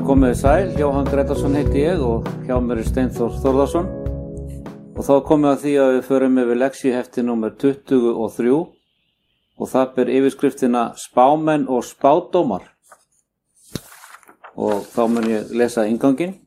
Komið sæl, Jóhann Gretarsson heiti ég og hjá mér Steinþór Þórðarsson og þá komið að því að við förum yfir lektíuhefti númer 23 og það ber yfirskriftina Spámenn og spádómar og þá mun ég lesa innganginn.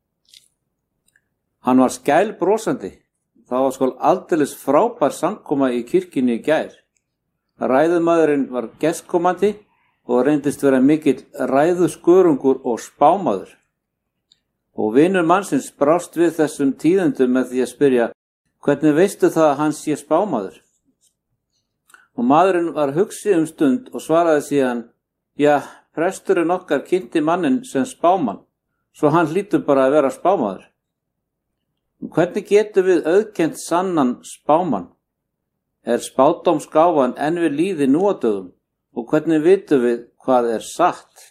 Hann var skælbrosandi, það var skol aldeilis frábær samkoma í kirkjunni í gær. Ræðumaðurinn var gestkomandi og reyndist vera mikill ræðuskörungur og spámaður. Og vinur mannsins brást við þessum tíðendum með því að spyrja, hvernig veistu það að hann sé spámaður? Og maðurinn var hugsi stund og svaraði síðan, ja, presturinn okkar kynnti mannin sem spámann, svo hann hlýtur bara að vera spámaður. Hvernig getum við auðkennt sannan spámann? Er spádómsgáfan enn við líði nú á dögum? Og hvernig vitum við hvað er satt?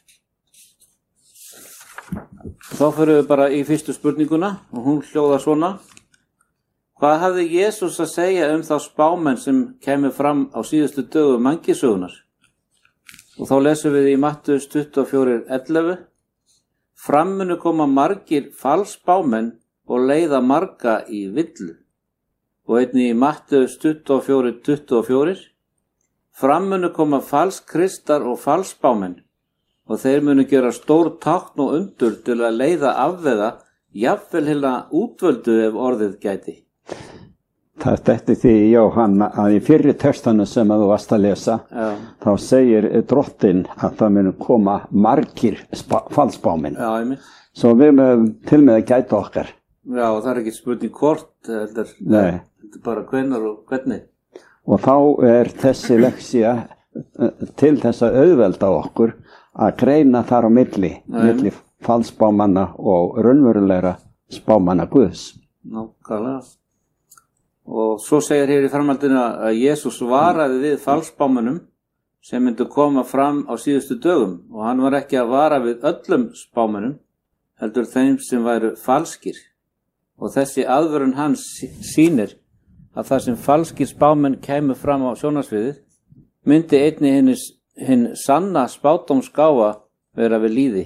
Þá fyrir við bara í fyrstu spurninguna og hún hljóðar svona. Hvað hafði Jesús að segja þá spámenn sem kemur fram á síðustu dögum mannkynssögunnar? Og þá lesum við í Mattheus 24:11. Fram munu koma margir falsspámenn og leiða marga í villu. Og einnig í Mattheus 24:24. Fram munu koma falskristar og falsspámenn og þeir munu gera stór tákn og undur til að leiða afvega, jafnvel heila útvöldu ef orðið gæti. Það stætti því, Jóhann, að í fyrri textanu sem að þú varst að lesa, þá segir drottinn að það munu koma margir falsspámenn. Já, einmitt. Svo við mögum til með að gæta okkar. Já, og það er ekki spurning hvort, þetta er bara hvenær og hvernig. Og þá er þessi leksía til þess að auðvelda okkur að greina þar á milli falsspámanna og raunverulegra spámanna Guðs. Nákvæmlega. Og svo segir hér í framhaldinu að Jesús varaði við falsspámönnum sem myndu koma fram á síðustu dögum og hann var ekki að vara við öllum spámönnum, heldur þeim sem væru falskir. Og þessi aðvörun hans sýnir að það sem falskir spámenn kæmu fram á sjónarsviðið, myndi einnig hinn sanna spádómsgáfa vera við líði.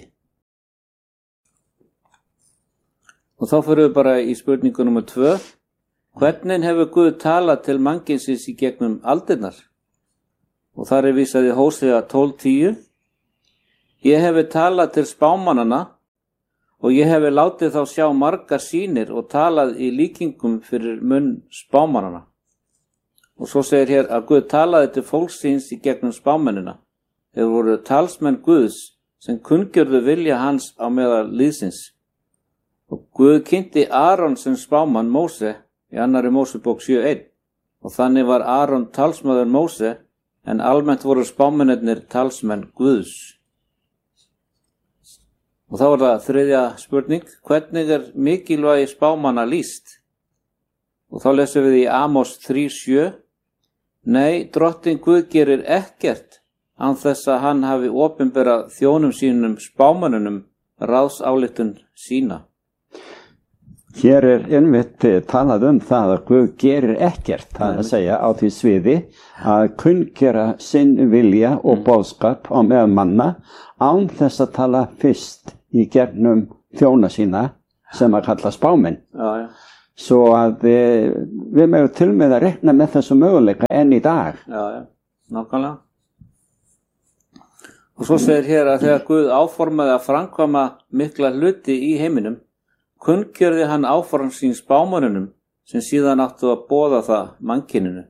Og þá fyrir við bara í spurningu nr. 2. Hvernig hefur Guð talað til mannkynsins í gegnum aldirnar? Og þar er vísað í Hósea 12:10. Ég hefi talað til spámannana og ég hefi látið þá sjá margar sýnir og talað í líkingum fyrir munn spámannana. Og svo segir hér að Guð talaði til fólksins í gegnum spámennina. Þeir voru talsmenn Guðs sem kunngjörðu vilja hans á meðal liðsins. Og Guð kynnti Aron sem spámann Móse í 2. Mósebók 7:1. Og þannig var Aron talsmaður Móse en almennt voru spámennirnir talsmenn Guðs. Og þá er það þriðja spurning, hvernig er mikilvægi spámanna lýst? Og þá lesum við í Amos 3:7. Nei, drottinn Guð gerir ekkert án þess að hann hafi opinberað þjónum sínum spámönnunum ráðsályktun sína. Hér er einmitt talað það að Guð gerir ekkert, það að segja á því sviði að kunngera sinn vilja og boðskap á meðal manna án þess að tala fyrst í gegnum þjóna sína sem að kalla spámenn. Já. Svo að við mögum til með að rekna með þessu möguleika enn í dag. Já, nákvæmlega. Og svo segir hér að þegar Guð áformaði að framkvæma mikla hluti í heiminum, kunngjörði hann áform sín spámönnunum sem síðan áttu að boða það mannkyninu.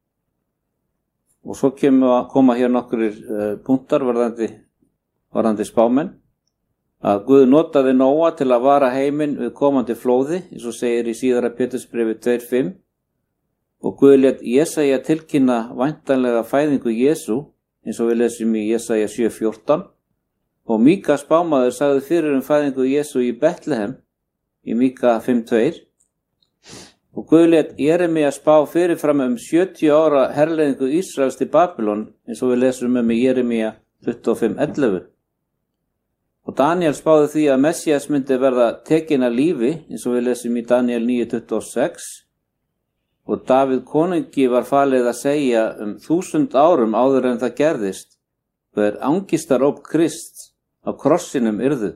Og svo koma hér nokkrir punktar varðandi spámenn. Að Guð notaði Nóa til að vara heiminn við komandi flóði, eins og segir í síðara Pétursbréfi 2:5. Og Guð lét Jesaja tilkynna væntanlega fæðingu Jesú, eins og við lesum í Jesaja 7:14. Og Míka spámaður sagði fyrir fæðingu Jesú í Betlehem, í Míka 5:2. Og Guð lét Jeremía spá fyrirfram 70 ára herleiðingu Ísraels til Babylon, eins og við lesum í Jeremía 25:11. Og Daniel spáði því að Messias myndi verða tekinn af lífi, eins og við lesum í Daniel 9:26. Og Davíð konungi var falið að segja 1000 árum áður en það gerðist, hver angistaróp Krists á krossinum yrðu.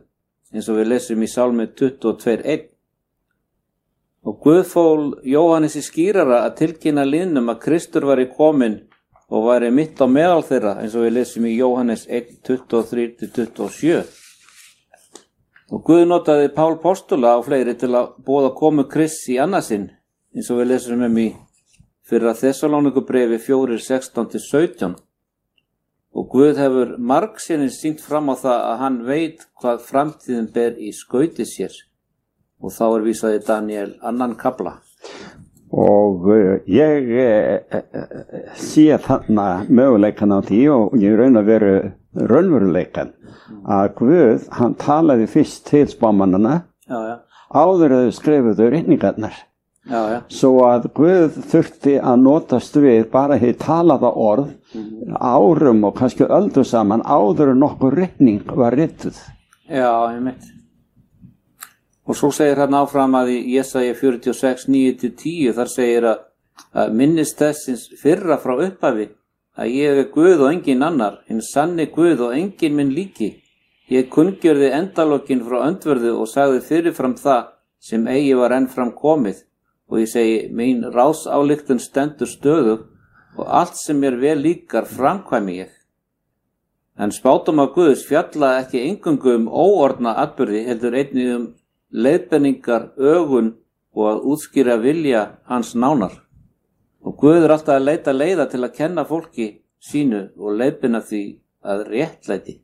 eins og við lesum í Sálmi 22:1. Og Guð fól Jóhannesi skýrara að tilkynna lýðnum að Kristur væri kominn og væri mitt á meðal þeirra, eins og við lesum í Jóhannes 1:23-27. Og Guð notaði Pál postula á fleiri til að boða komu Krists í annarsinn, eins og við lesum í fyrra Þessalónikubrefi 4:16-17. Og Guð hefur margsinnis sýnt fram á það að hann veit hvað framtíðin ber í skauti sér. Og þá vísað í Daniel 2. kafla. Og ég sé þarna möguleikan á því og ég raun að veru raunveruleikan að Guð, hann talaði fyrst til spámannana áður að þau skrifuðu ritningarnar. Svo að Guð þurfti að notast við bara hér talaða orð árum og kannski öldum saman áður en nokkur ritning var rituð. Já, ég mitt. Og svo segir hann áfram að í Jesaja 46:9-10 þar segir að minnist þessins fyrra frá upphafi að ég Guð og engin annar, hinn sanni Guð og engin minn líki. Ég kunngjörði endalokin frá öndverðu og sagði fyrirfram það sem eigi var enn fram komið. Og ég segi, mín ráðsályktun stendur stöðug og allt sem mér vel líkar framkvæmi ég. En spádómar Guðs fjalla ekki eingöngu óorðna atburði, heldur einnig leiðbenningar, ögun og að útskýra vilja hans nánar. Og Guð alltaf að leita leiða til að kenna fólki sínu og leiðbina því að réttlæti.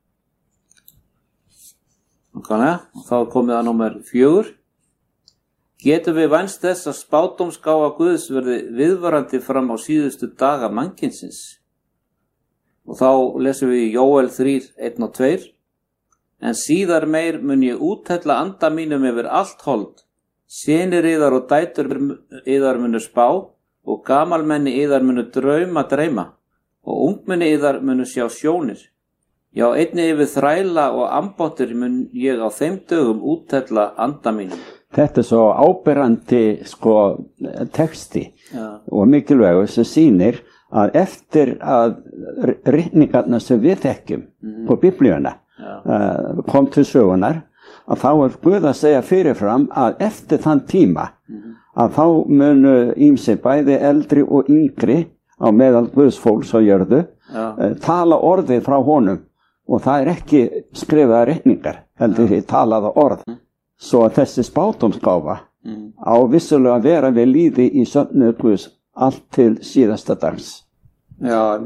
Og þá komið að númer 4. Getum við vænst þess að spádómsgáfa Guðs verði viðvarandi fram á síðustu daga mannkynsins? Og þá lesum við í Jóel 3:1-2. En síðar meir mun ég úthella anda mínum yfir allt hold. Synir yðar og dætur yðar munu spá og gamalmenni yðar munu dreyma og ungmenni yðar munu sjá sjónir. Já, einnig yfir þræla og ambáttir mun ég á þeim dögum úthella anda mínum. Þetta svo áberandi texti og mikilvægur sem sýnir að eftir að ritningarna sem við þekkjum på biblíuna kom til sögunar að þá Guð að segja fyrirfram að eftir þann tíma að þá munu ýmsir bæði eldri og yngri á meðal Guðs fólks á jörðu tala orðið frá honum og það ekki skrifaða ritningar heldur því talaða orð. Svo að þessi spádómsgáfa á vissulega að vera við líði í söfnuð Guðs allt til síðasta dags. Já,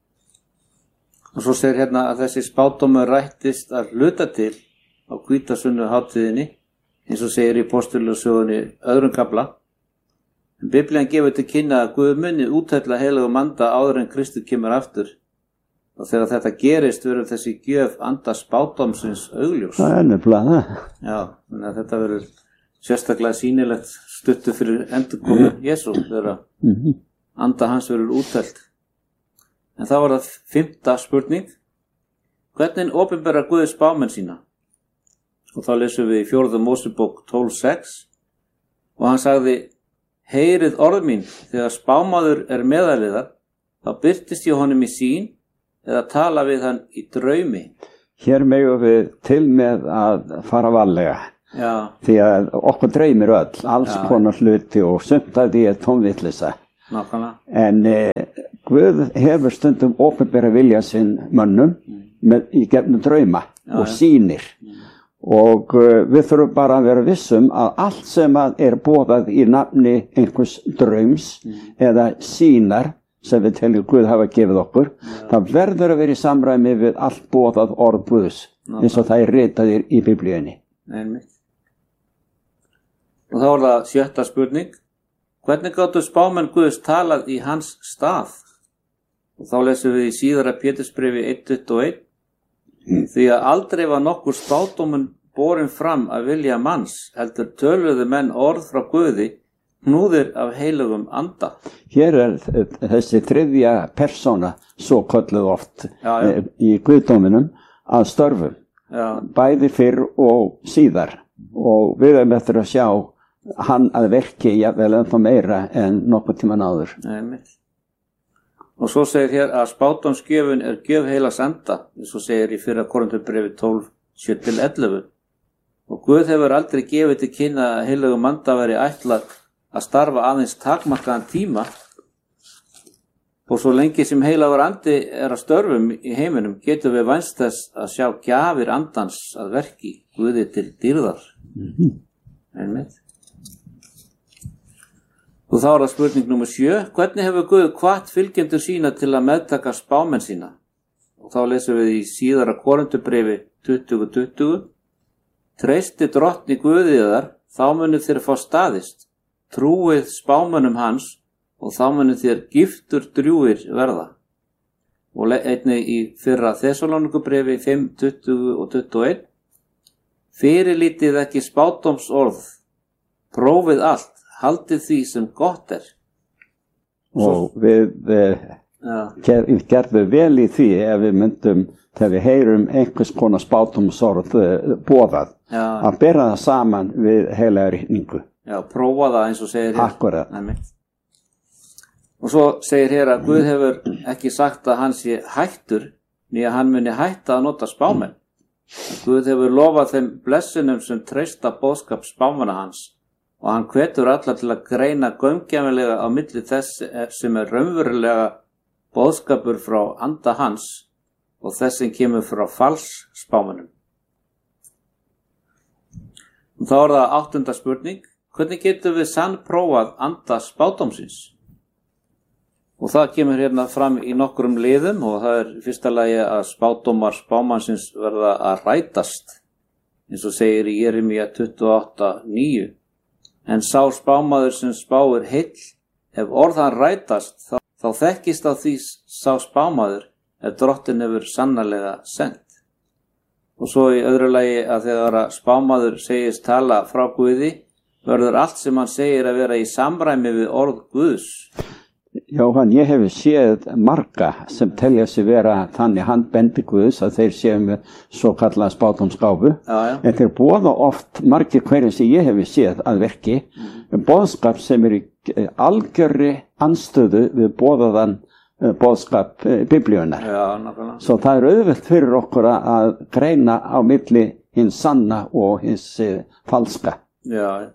og svo segir hérna að þessi spádómur rættist að hluta til á hvítasunnu hátíðinni, eins og segir í Postulasögunni 2. kafla. Biblían gefur til kynna að Guð muni úthella heilagum anda áður en Kristur kemur aftur. Og þegar þetta gerist verður þessi gjöf anda spádómsins augljós. Það nefnilega það. Já, þannig að þetta verður sérstaklega sýnilegt stuttu fyrir endurkomu Jesú þegar anda hans verður úthellt. En þá var það 5. spurning. Hvernig opinberar Guð spámenn sína? Og þá lesum við í 4. Mósebók 12:6 og hann sagði: Heyrið orð mín, þegar spámaður meðaliðar, þá birtist ég honum í sýn eða tala við hann í draumi. Hér megum við til með að fara varlega. Já. Því að okkur dreymir öll, alls konar hluti og sumt af því tónvitleysa. Nákvæmlega. En Guð hefur stundum opinbera vilja sinn mönnum í gegnum drauma og sýnir. Og við þurfum bara að vera vissum að allt sem boðað í nafni einhvers draums eða sýnar sem við teljum Guð hafa gefið okkur, það verður að vera í samræmi við allt boðað orð Guðs, eins og það ritaðir í biblíunni. Einmitt. Og þá það 7. spurning. Hvernig gátu spámenn Guðs talað í hans stað? Og þá lesum við í síðara Pétursbrefi 1:21. Því að aldrei var nokkur spádómur borin fram að vilja manns, heldur töluðu menn orð frá Guði, knúðir af heilugum anda. Hér þessi þriðja persóna svo kölluð oft í Guðdóminum að störfum, bæði fyrr og síðar, og við erum eftir að sjá hann að verki jafnvel ennþá meira en nokkuð tíman áður. Nei. Og svo segir hér að spádómsgjöfin gjöf heilags anda, eins og segir í 1. Korinthubrefi 12:7-11. Og Guð hefur aldrei gefið til kynna að heilögum anda væri ætlað að starfa aðeins takmarkaðan tíma, og svo lengi sem heilagur andi er að störfum í heiminum getum við vænst þess að sjá gjafir andans að verki Guði til dýrðar. Einmitt. Og þá er það spurning númer 7. Hvernig hefur Guð hvatt fylgjendur sína til að meðtaka spámenn sína? Og þá lesum við í síðara Korintubréfi 20:20. Treysti drottni Guði yðar, þá munið þér fá staðist. Trúið spámönnum hans og þá munið þér giftur drjúgir verða. Og einnig í fyrra Þessalónikubréfi 5:20 og 21. Fyrirlítið ekki spádómsorð, prófið allt, haldið því sem gott er. Og við gerðum vel í því ef við myndum, þegar við heyrum einhvers konar spádómsorð boðað, að bera það saman við heilaga ritningu. Já, prófa það eins og segir hér. Akkurat. Og svo segir hér að Guð hefur ekki sagt að hann sé hættur, né að hann muni hætta að nota spámenn. Guð hefur lofað þeim blessunum sem treysta boðskap spámanna hans, og hann hvetur alla til að greina gaumgæfilega á milli þess sem er raunverulega boðskapur frá anda hans og þess sem kemur frá falsspámönnum. Og þá er það 8. spurning. Hvernig getum við sannprófað anda spádómsins? Og það kemur hérna fram í nokkrum liðum, og það er í fyrsta lagi að spádómar spámannsins verða að rætast, eins og segir í Jeremía 28:9. En sá spámaður sem spáir heill, ef orðan rætast, þá þekkist á því sá spámaður ef drottin hefur sannarlega sendt. Og svo í öðru lagi að þegar spámaður segist tala frá Guði, verður allt sem hann segir að vera í samræmi við orð Guðs. Jóhann, ég hef séð marga sem telja sig vera þannig handbendi Guðs að þeir séu með svo kallað spádómsgáfu. En þeir boða oft margir hverjum sem ég hef séð að verki boðskap sem er í algjörri anstöðu við boðaðan boðskap biblíunar. Svo það er auðvelt fyrir okkur að greina á milli hins sanna og hins falska. Já.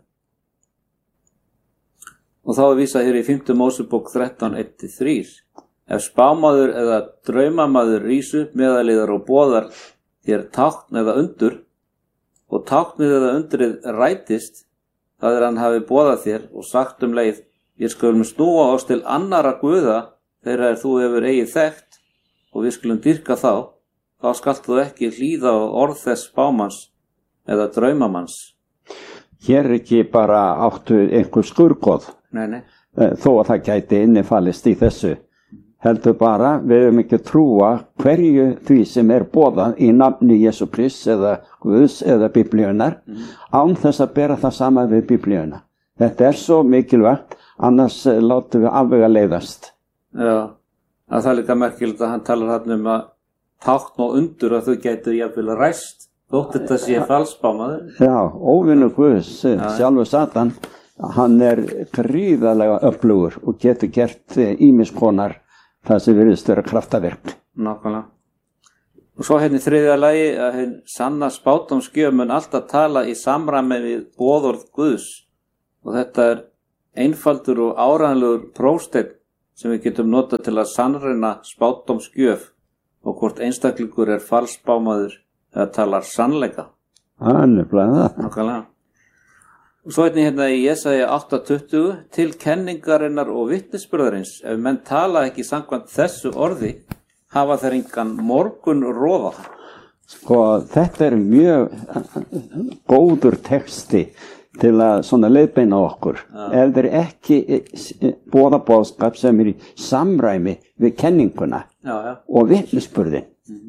Og þá er vísað hér í 5. Mósebók 13:1-3. Ef spámaður eða draumamaður rís upp meðaliðar og boðar þér tákn eða undur, og táknið eða undrið rætist, það er hann hafi boðað þér og sagt leið, ég skulum snúa oss til annara guða þegar þú hefur eigið þekkt, og við skulum dyrka þá skalt þú ekki hlýða á orð þess spámanns eða draumamanns. Hér er ekki bara áttu einhver skurgoð. Nei. Þó að það gæti innifallist í þessu. Heldur bara, við höfum ekki trúa hverju því sem er boðað í nafni Jesú Krists eða Guðs eða biblíunar, án þess að bera það saman við biblíuna. Þetta er svo mikilvægt, annars látum við afvega leiðast. Já, það er líka merkilegt að hann talar hann að tákn og undur að þau gætu jafnvel ræst, þótt þetta sé falsspámaður. Já, óvinur Guðs, sjálfur Satan, hann er gríðarlega öflugur og getur gert ýmiss konar það sem virðist vera kraftaverk. Nákvæmlega. Og svo hérna í 3. lagi að hinn sanna spádómsgjöf mun alltaf tala í samræmi við boðorð Guðs, og þetta er einfaldur og áreiðanlegur prófsteinn sem við getum notað til að sannreyna spádómsgjöf og hvort einstaklingur er falsspámaður eða talar sannleika. Nefnilega það. Nákvæmlega. Og svo hérna í Jesaja 8:20, til kenningarinnar og vitnisburðarins, ef menn tala ekki samkvæmt þessu orði, hafa þeir engan morgun roða. Sko, þetta er mjög góður texti til að svona leiðbeina okkur. Ef þeir ekki boða boðskap sem er í samræmi við kenninguna og vitnisburðin.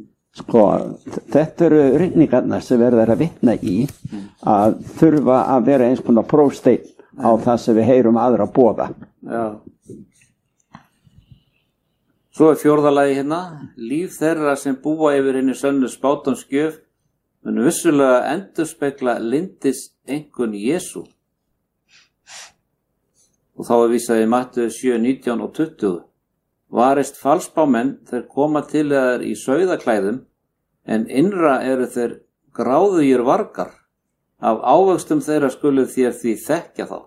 Sko, þetta eru ritningarnar sem verður að vitna í að þurfa að vera eins konar prófsteinn á það sem við heyrum aðra boða. Já. Svo er 4. lagi hérna, líf þeirra sem búa yfir henni sönnu spádómsgjöf mun vissulega endurspegla lyndis einkunn Jesú. Og þá er vísað í Matteus 7:19 og 20. Varist falsspámenn, þeir koma til þér í sauðaklæðum, en innra eru þeir gráðugir vargar. Af ávöxtum þeirra skuluð þér því þekkja þá.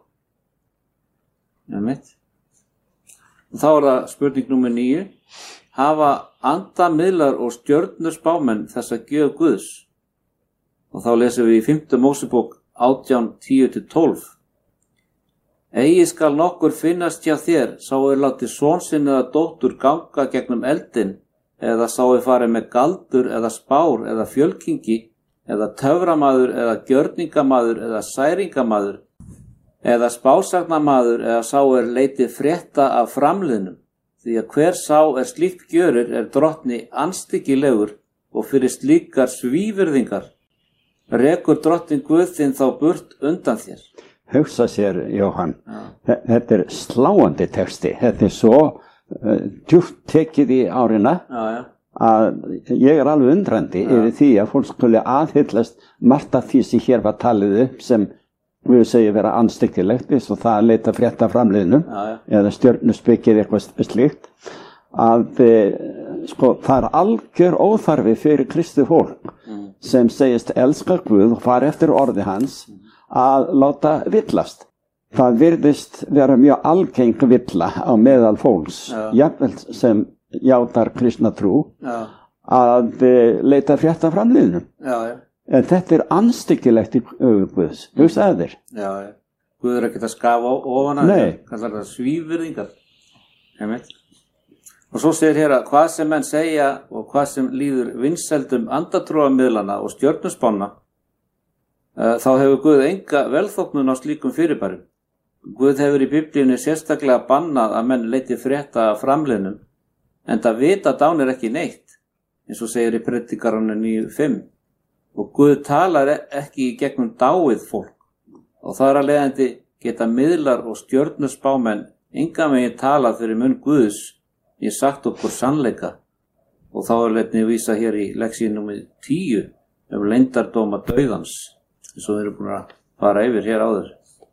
Og þá það spurning númer 9. Hafa andamiðlar og stjörnur spámenn þessa gjöf Guðs? Og þá lesum við í 5. Mósebók 18:10-12. Eigi skal nokkur finnast hjá þér, sá látið son sinn eða dóttur ganga gegnum eldin, eða sá farið með galdur eða spár eða fjölkingi, eða töframaður eða gjörningamaður eða særingamaður, eða spásagnamaður, eða sá leitið frétta af framliðnum, því að hver sá slíkt gjörir drottni anstíkilegur og fyrir slíkar svívirðingar rekur drottinn Guð þinn þá burt undan þér. Hugsa sér, Jóhann, þetta sláandi texti, þetta svo djúpt tekið í árina að ég alveg undrandi yfir því að fólk skuli aðhyllast margt af því sem hér var talið upp sem við segjum vera anstíkilegt, eins og það að leita frétta framliðnum eða stjörnuspekið eitthvað slíkt, að það algjör óþarfi fyrir kristið fólk sem segist elska Guð og fara eftir orði hans að láta villast. Það virðist vera mjög algeng villa á meðal fólks, jafnvel sem játar kristna trú, að leita frétta framliðnum. En þetta anstíkilegt í augum Guðs, hugsaðu þér. Guð ekki að skafa ofan að það, kallar það svívirðingar. Og svo segir hér að hvað sem menn segja og hvað sem líður vinsældum andatrúarmiðlana og stjörnuspána, þá hefur Guð enga velþóknun á slíkum fyrirbærum. Guð hefur í Biblíunni sérstaklega bannað að menn leiti frétta af framliðnum, en það vita dánir ekki neitt, eins og segir í Predikaranum 9:5. Og Guð talar ekki í gegnum dáið fólk, og þar að leiðandi geta miðlar og stjörnuspámenn engan veginn talað fyrir munn Guðs, ég sagt okkur sannleika. Og þá leitni vísa hér í leksíu númer 10 leyndardóma dauðans, eins og við erum búin að fara yfir hér áður.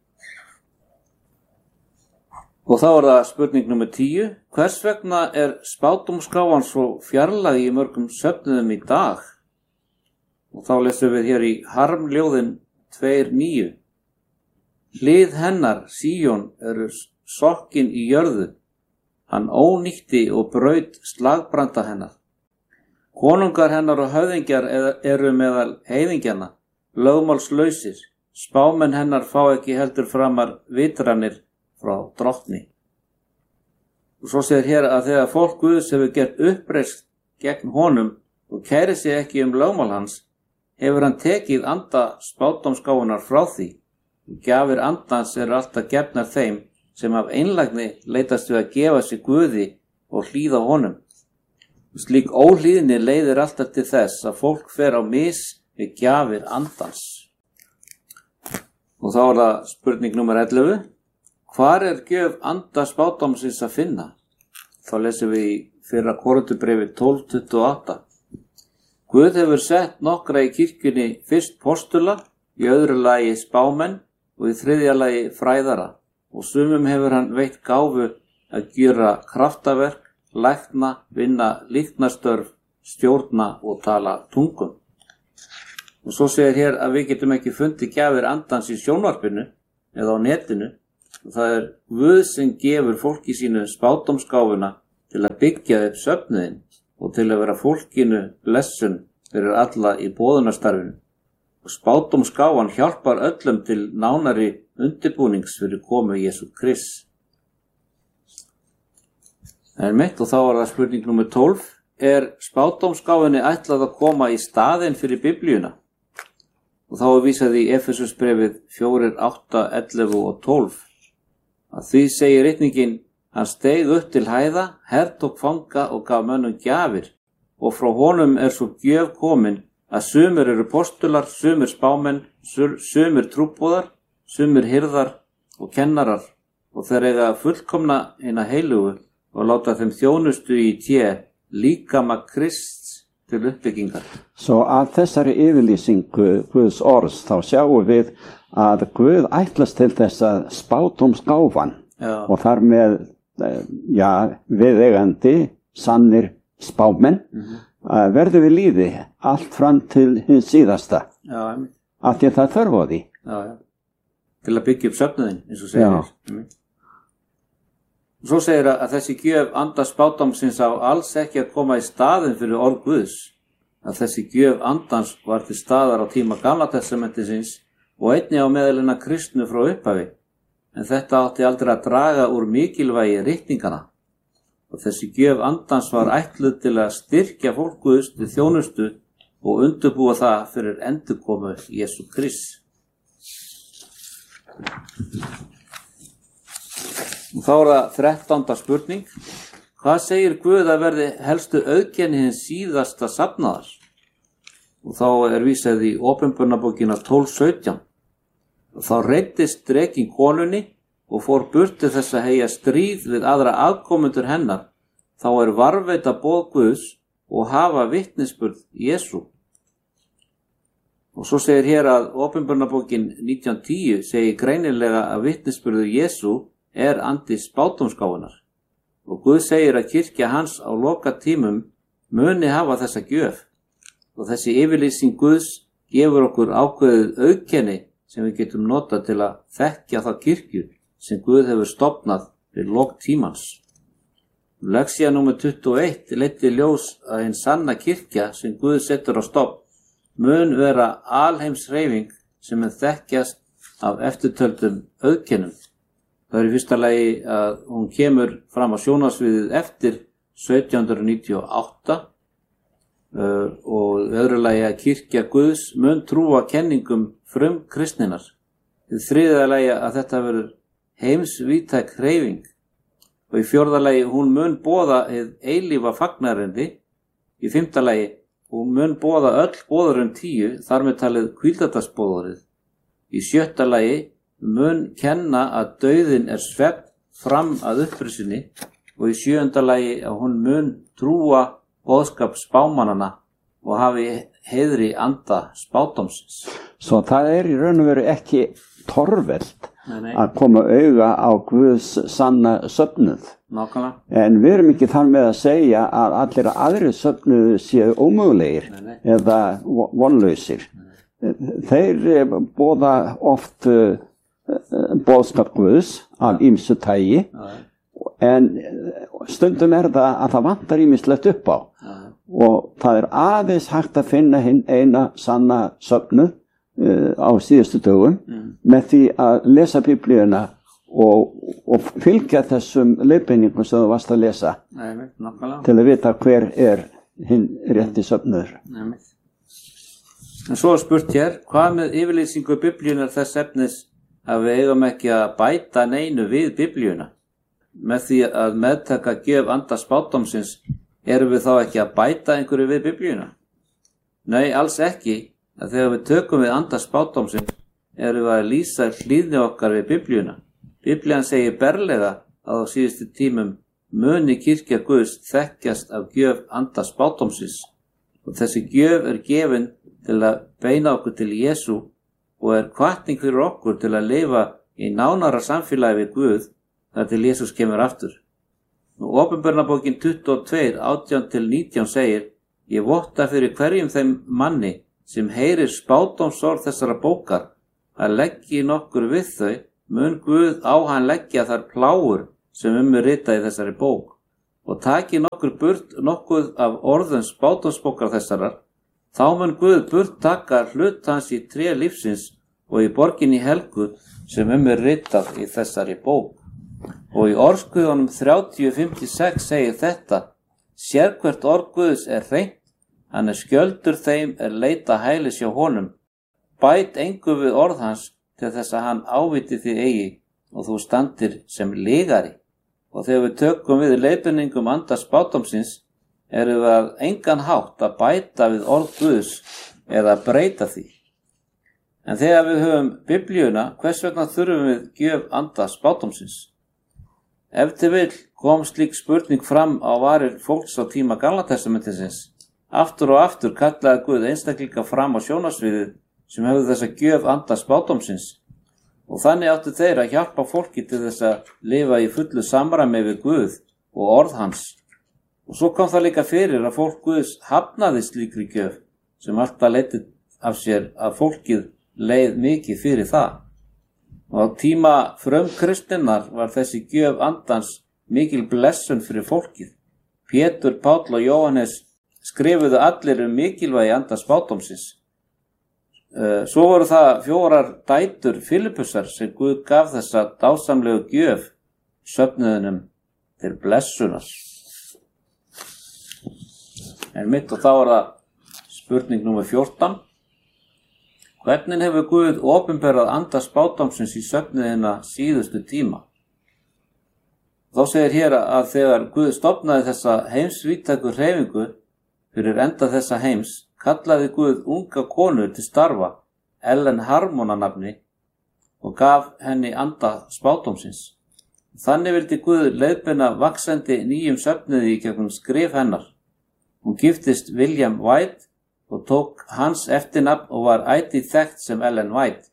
Og þá það spurning númer 10. Hvers vegna spádómsgáfan svo fjarlæg í mörgum söfnuðum í dag? Og þá lesum við hér í Harmljóðin 2:9. Hlið hennar, Síón, sokkin í jörðu. Hann ónýtti og braut slagbranda hennar. Konungar hennar og höfðingjar eru meðal heiðingjana, lögmálslausir. Spámenn hennar fá ekki heldur framar vitranir frá drottni. Og svo segir hér að þegar fólk Guðs hefur gert uppreist gegn honum og kæri sig ekki lögmál hans, hefur hann tekið anda spádómsgáfunar frá því. Gjafir andans eru alltaf gefnar þeim sem af einlægni leitast við að gefa sig Guði og hlýða honum. Slík óhlýðni leiðir alltaf til þess að fólk fer á mis við gjafir andans. Og þá það spurning númer 11. Hvar gjöf anda spádómsins að finna? Þá lesum við í 1. Korinthubréfi 12:28. Guð hefur sett nokkra í kirkjunni fyrst postula, í öðru lagi spámenn og í þriðja lagi fræðara. Og sumum hefur hann veitt gáfu að gjöra kraftaverk, lækna, vinna líknarstörf, stjórna og tala tungum. Og svo segir hér að við getum ekki fundið gjafir andans í sjónvarpinu eða á netinu. Og það Guð sem gefur fólki sínu spádómsgáfuna til að byggja upp söfnuðinn og til að vera fólkinu blessun fyrir alla í boðunarstarfinu. Og spádómsgáfan hjálpar öllum til nánari undirbúnings fyrir komu Jesú Krists. Og þá það spurning nummer 12. Spádómsgáfunni ætlað að koma í staðinn fyrir Biblíuna? Og þá vísað í Efesusbrefið 4:8, 11 og 12. Að því segir ritningin, hann steig upp til hæða, hertók fanga og gaf mönnum gjafir, og frá honum svo gjöf komin að sumir eru postular, sumir spámenn, sumir trúboðar, sumir hirðar og kennarar, og þeir eiga fullkomna hina heilugu og láta þeim þjónustu í líkama Krists til uppbyggingar. Svo að þessari yfirlýsingu Guðs orðs þá sjáum við að Guð ætlast til þess að spádómsgáfan og þar með viðeigandi sannir spámenn verður við líði allt fram til hins síðasta. af því að það þörf á því. Já, já. Til að byggja upp söfnuðinn, eins og segir. Svo segir að þessi gjöf anda spádómsins á alls ekki að koma í staðinn fyrir orð Guðs. Að þessi gjöf andans var til staðar á tíma Gamla testamentisins og einnig á meðalina kristnu frá upphafi. En þetta átti aldrei að draga úr mikilvægi ritningana. Og þessi gjöf andans var ætluð til að styrkja fólk Guðs til þjónustu og undirbúa það fyrir endurkomu Jesú Krists. Og þá það 13. spurning. Hvað segir Guð að verði helstu auðkenni hins síðasta safnaðar? Og þá vísað í Opinberunarbókina 12:17. Og þá reiddist drekinn konunni og fór burt til þess að heyja stríð við aðra afkomendur hennar. Þá varðveita boð Guðs og hafa vitnisburð Jesú. Og svo segir hér að Opinberunarbókin 19:10 segir greinilega að vitnisburður Jesú andi spádómsgáfunar. Og Guð segir að kirkja hans á loka tímum muni hafa þessa gjöf. Og þessi yfirlýsing Guðs gefur okkur ákveðið auðkenni sem við getum notað til að þekkja þá kirkju sem Guð hefur stofnað við lok tímans. Lexía númer 21 leiddi ljós að hinn sanna kirkja sem Guð setur á stofn mun vera alheimshreyfing sem þekkjast af eftirtöldum auðkennum. Það í fyrsta lagi að hún kemur fram á sjónarsviðið eftir 1798 og öðru lagi að kirkja Guðs mun trúa kenningum frumkristninnar. Í þriðja lagi að þetta verður heimsvíðtæk hreyfing og í fjórða lagi hún mun boða hið eilífa fagnarendi. Í fimmta lagi hún mun boða öll boðurum 10 þar með talið hvíldardagsboðorið. Í sjötta lagi mun kenna að dauðinn svefn fram að upprisunni og í sjöunda lagi að hún mun trúa boðskap spámannana og hafi heiðri anda spádómsins. Svo það í raun og veru ekki torvelt að koma auga á Guðs sanna söfnuð. Nákvæmlega. En við erum ekki þar með að segja að allir aðrir söfnuð séu ómögulegir eða vonlausir. Þeir boða oft boðskap Guðs af ýmsu tagi en stundum það að það vantar ýmislegt upp á og það aðeins hægt að finna hinn eina sanna söfnuð á síðustu dögum með því að lesa Biblíuna og fylgja þessum leiðbeiningum sem þú varst að lesa til að vita hver hinn rétti söfnuður. En svo spurt hér, hvað með yfirlýsingu Biblíunar þess efnis að við eigum ekki að bæta neinu við Biblíuna? Með því að meðtaka gjöf anda spádómsins erum við þá ekki að bæta einhverju við Biblíuna? Nei, alls ekki. Að þegar við tökum við anda spádómsins erum við að lýsa hlýðni okkar við Biblíuna. Biblían segir berlega að á síðustu tímum muni kirkja Guðs þekkjast af gjöf anda spádómsins og þessi gjöf gefin til að beina okkur til Jesú og hvatning fyrir okkur til að lifa í nánara samfélagi við Guð þar til Jesús kemur aftur. Opinberunarbókin 22, 18-19 segir: Ég votta fyrir hverjum þeim manni sem heyrir spádómsorð þessara bókar að leggi nokkur við þau, mun Guð á hann leggja þar plágur sem ritað í þessari bók og taki nokkur burt nokkuð af orðum spádómsbókar þessarar. Þá mun Guð burt taka hlut hans í tré lífsins og í borginni helgu sem ritað í þessari bók. Og í orðskuðunum 30:56 segir þetta: Sérhvert orð Guðs hreint, hann skjöldur þeim leita hælis hjá honum. Bæt engu við orð hans til þess að hann áviti þig eigi og þú standir sem lygari. Og þegar við tökum við leiðbeiningum anda spádómsins erum við að engan hátt að bæta við orð Guðs eða breyta því. En þegar við höfum Biblíuna, hvers vegna þurfum við gjöf anda spádómsins? Ef til vill kom slík spurning fram á varir fólks á tíma Gamla testamentisins. Aftur og aftur kallaði Guð einstaklinga fram á sjónarsviðið sem hefðu þessa gjöf anda spádómsins. Og þannig áttu þeir að hjálpa fólki til þess að lifa í fullu samræmi við Guð og orð hans. Og svo kom það líka fyrir að fólk Guðs hafnaði slíkri gjöf sem alltaf leiddi af sér að fólkið leið mikið fyrir það. Og á tíma frumkristninnar var þessi gjöf andans mikil blessun fyrir fólkið. Pétur, Páll og Jóhannes skrifuðu allir mikilvægi andans spádómsins. Svo voru það 4 dætur Filippusar sem Guð gaf þessa dásamlegu gjöf söfnuðunum til blessunar. En mitt og þá það spurning númer 14. Hvernig hefur Guð opinberað anda spádómsins í söfnuðina síðustu tíma? Þá segir hér að þegar Guð stofnaði þessa heimsvíttæku hreyfingu fyrir enda þessa heims, kallaði Guð unga konu til starfa, Ellen Harmon að nafni, og gaf henni anda spádómsins. Þannig vildi Guð leiðbeina vaxandi nýjum söfnuði í gegnum skrif hennar. Hún giftist William White og tók hans eftirnafn og var ætíð þekkt sem Ellen White.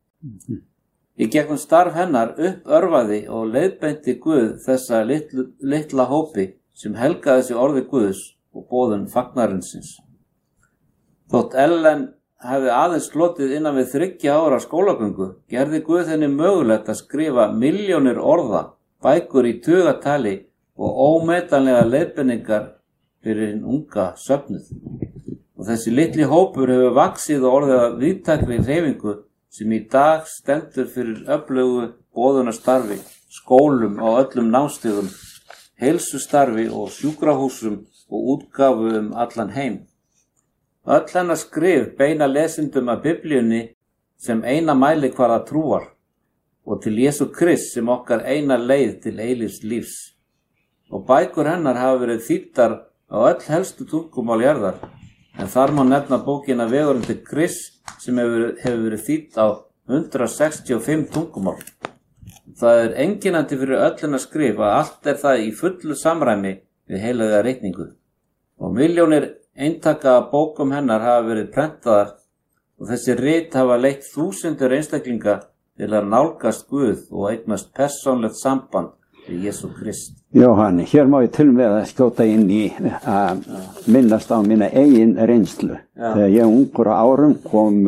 Í gegnum starf hennar uppörvaði og leiðbeinti Guð þessa litla hópi sem helgaði sig orði Guðs og boðun fagnarinsins. Þótt Ellen hefði aðeins slotið innan við 3 ára skólagöngu, gerði Guð henni mögulegt að skrifa milljónir orða, bækur í tugatali og ómetanlega leiðbeiningar fyrir hinn unga söfnuð. Og þessi litli hópur hefur vaxið og orðið að víðtækri hreyfingu sem í dag stendur fyrir öflugu boðunarstarfi, skólum á öllum námsstigum, heilsustarfi og sjúkrahúsum og útgáfu allan heim. Öll hennar skrif beina lesendum að Biblíunni sem eina mælikvarða trúar og til Jesú Krist sem okkar eina leið til eilífs lífs. Og bækur hennar hafa verið þýddar á öll helstu tungumál jarðar, en þar má nefna bókina Vegurinn til Krist sem hefur verið þýdd á 165 tungumál. Það einkennandi fyrir öll hennar skrif að allt það í fullu samræmi við heilaga reikningu. Og milljónir eintaka af bókum hennar hafa verið prentaðar og þessi rit hafa leitt þúsundir einstaklinga til að nálgast Guð og eignast persónlegt samband við Jesú Krist. Jóhann, hér má ég til með að skjóta inn í að minnast á mína eigin reynslu. Þegar ég ungur á árum kom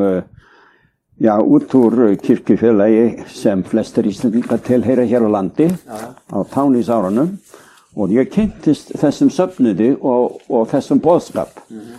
út úr kirkjufélagi sem flestir Íslendingar tilheyra hér á landi á tánísárunum og ég kynntist þessum söfnuði og þessum boðskap.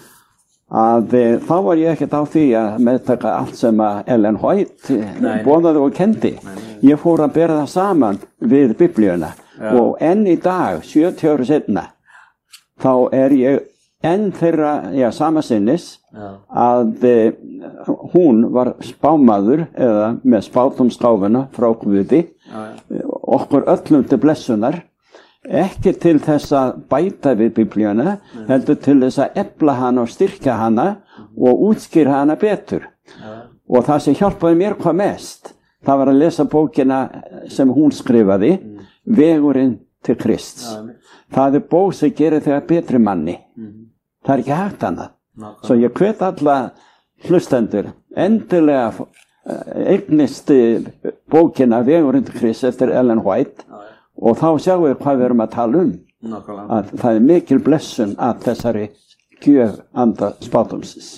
Þá var ég ekkert á því að meðtaka allt sem að Ellen White boðaði og kendi. Ég fór að bera það saman við Biblíuna og enn í dag, 70 ára seinna, þá ég enn þeirra sama sinnis að hún var spámaður eða með spádómsgáfuna frá Guði, okkur öllum til blessunar, ekki til þess að bæta við Biblíuna, heldur til þess að efla hana og styrkja hana og útskýra hana betur. Og það sem hjálpaði mér hvað mest, það var að lesa bókina sem hún skrifaði, Vegurinn til Krists. Það bók sem gerir þegar betri manni. Það ekki hægt annað. Svo ég hvet alla hlustendur endilega eignist bókina Vegurinn til Krists eftir Ellen White og þá sjáum við hvað við erum að tala um. Að það mikil blessun að þessari gjöf anda spádómsins.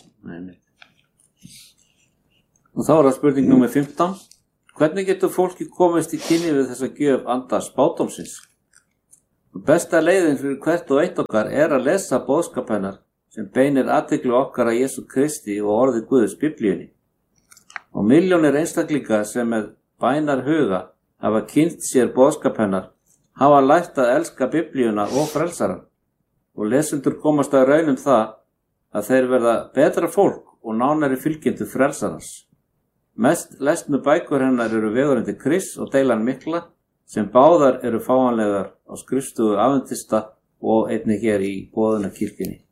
Og þá það spurning númer 15. Hvernig getur fólki komist í kynni við þessa gjöf anda spádómsins? Besta leiðin fyrir hvert og eitt okkar að lesa boðskap hennar sem beinir athygli okkar að Jesú Kristi og orði Guðs Biblíunni. Og milljónir einstaklinga sem með bænar huga hafa kynnt sér boðskap hennar, hafa lært að elska Biblíuna og frelsarann. Og lesendur komast að raun það að þeir verða betra fólk og nánari fylgjendur frelsarans. Mest lesnu bækur hennar eru Vegurinn til Krists og Deilan mikla, sem báðar eru fáanlegar á skrifstofu adventista og einnig hér í boðunarkirkjunni.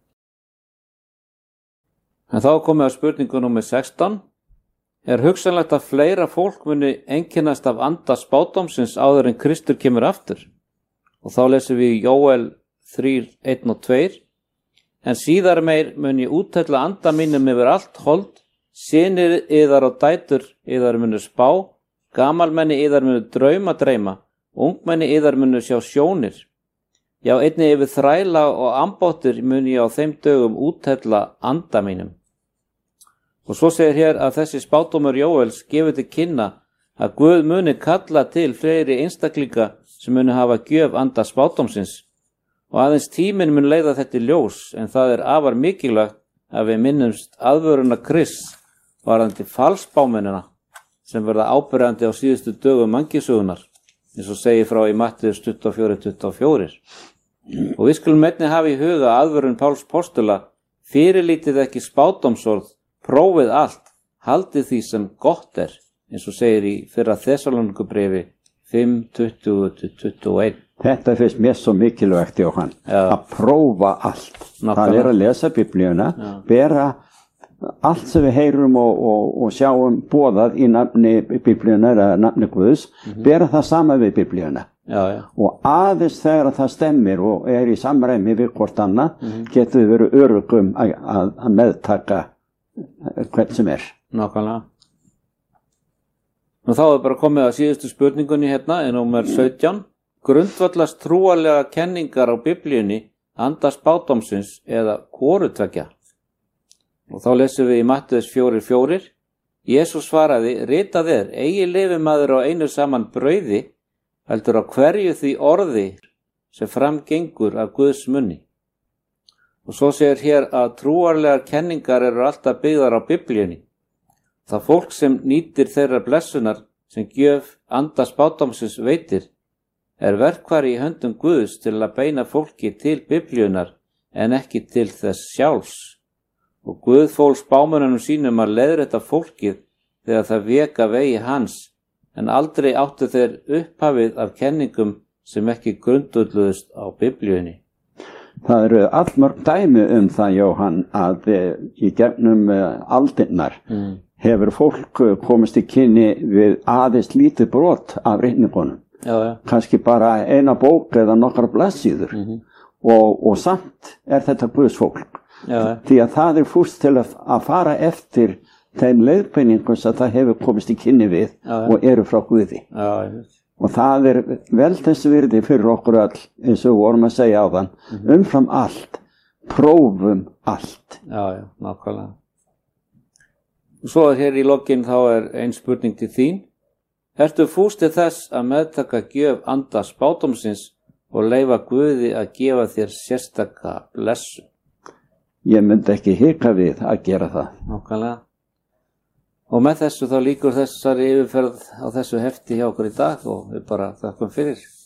En þá komum við að spurningu númer 16. Hugsanlegt að fleira fólk muni einkennast af anda spádómsins áður en Kristur kemur aftur? Og þá lesum við Jóel 3:1 og 2. En síðar meir mun ég úttella anda mínum yfir allt hold, synir yðar og dætur yðar munu spá, gamalmenni yðar munu dreyma, ungmenni yðar munu sjá sjónir. Já, einnig yfir þræla og ambáttir mun ég á þeim dögum úttella anda mínum. Og svo segir hér að þessi spádómur Jóels gefur til kynna að Guð muni kalla til fleiri einstaklinga sem muni hafa gjöf anda spádómsins og aðeins tíminn mun leiða þetta í ljós, en það er afar mikilvægt að við minnumst aðvöruna Krists varðandi falsbámennina sem verða ábyrjandi á síðustu dögum mannkynssögunnar, eins og segir frá í Mattheus 24:24. Og við skulum einnig hafa í huga aðvörun Páls postula: fyrirlítið ekki spádómsorð, prófið allt, haldið því sem gott er, eins og segir í fyrra Þessalónikubréfi 5:20-21. Þetta finnst mér svo mikilvægt, Jóhann, að prófa allt. Það er að lesa Biblíuna, bera allt sem við heyrum og sjáum boðað í nafni Biblíuna eða nafni Guðs, bera það sama við Biblíuna. Og aðeins þegar það stemmir og er í samræmi við hvort annað, getur við verið öruggum að meðtaka hvern sem er. Nákvæmlega. Nú þá er bara komið að síðustu spurningunni hérna, en númer 17. Grundvallast trúarlega kenningar á Biblíunni anda spádómsins eða hvorutveggja? Og þá lesum við í Mattheus 4:4. Jesús svaraði: ritað er, eigi lifi maður á einu saman brauði, heldur á hverju því orði sem framgengur af Guðs munni. Og svo segir hér að trúarlegar kenningar eru alltaf byggðar á Biblíunni. Það fólk sem nýtir þeirra blessunar sem gjöf anda spádómsins veitir er verkfæri í höndum Guðs til að beina fólki til Biblíunar en ekki til þess sjálfs. Og Guð fól spámönnunum sínum að leiðrétta fólkið þegar það vék af vegi hans, en aldrei áttu þeir upphafið af kenningum sem ekki grundvölluðust á Biblíunni. Það eru allmörg dæmi það, Jóhann, að í gegnum aldirnar hefur fólk komist í kynni við aðeins lítið brot af ritningunum. Kannski bara eina bók eða nokkra blaðsíður og samt er þetta Guðs fólk. Því að það er fúst til að fara eftir þeim leiðbeiningum sem það hefur komist í kynni við og eru frá Guði. Og það er vel þess virði fyrir okkur öll, eins og vorum að segja áðan, umfram allt, prófum allt. Já, nákvæmlega. Og svo hér í lokin þá er ein spurning til þín. Ertu fúst til þess að meðtaka gjöf anda spádómsins og leyfa Guði að gefa þér sérstaka blessun? Ég myndi ekki hika við að gera það. Nákvæmlega. Og með þessu þá lýkur þessari yfirferð á þessu hefti hjá okkur í dag og við bara þakkum fyrir.